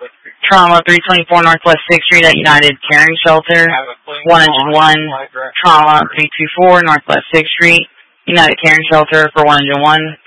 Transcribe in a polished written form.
Trauma 324 Northwest 6th Street at United Caring Shelter. 101. Trauma 324 Northwest 6th Street, United Caring Shelter for 101.